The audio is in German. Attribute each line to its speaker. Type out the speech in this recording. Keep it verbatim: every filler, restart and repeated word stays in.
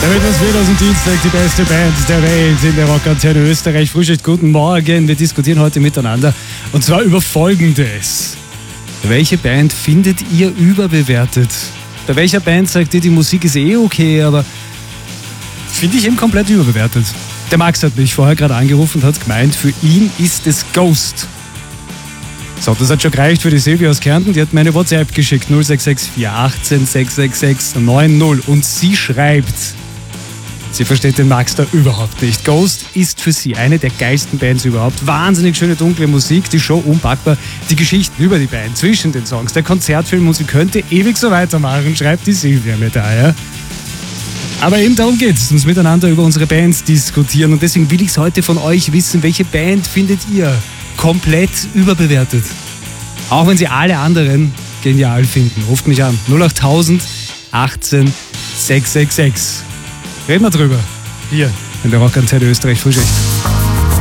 Speaker 1: Damit was wird aus dem Dienstag die beste Band der Welt in der Rockantenne Österreich. Frühschicht, guten Morgen. Wir diskutieren heute miteinander und zwar über Folgendes. Welche Band findet ihr überbewertet? Bei welcher Band sagt ihr, die Musik ist eh okay, aber finde ich eben komplett überbewertet? Der Max hat mich vorher gerade angerufen und hat gemeint, für ihn ist es Ghost. So, das hat schon gereicht für die Silvia aus Kärnten. Die hat mir eine WhatsApp geschickt, null sechs sechs vier eins acht sechs sechs sechs neun null. Und sie schreibt, sie versteht den Max da überhaupt nicht. Ghost ist für sie eine der geilsten Bands überhaupt. Wahnsinnig schöne, dunkle Musik, die Show unpackbar, die Geschichten über die Band, zwischen den Songs, der Konzertfilm und sie könnte ewig so weitermachen, schreibt die Silvia mir da, ja. Aber eben darum geht es, uns miteinander über unsere Bands diskutieren und deswegen will ich es heute von euch wissen, welche Band findet ihr komplett überbewertet? Auch wenn sie alle anderen genial finden. Ruft mich an, null acht null null achtzehn sechs sechs sechs. Reden wir drüber. Hier in der Rockantenne Österreich Frühschicht.